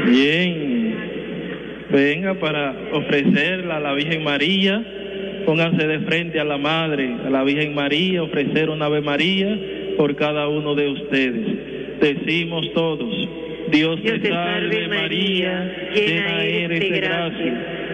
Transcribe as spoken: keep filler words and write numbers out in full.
Bien, venga para ofrecerla a la Virgen María, pónganse de frente a la Madre, a la Virgen María, ofrecer una Ave María por cada uno de ustedes. Decimos todos, Dios, Dios te salve María, llena eres de gracia,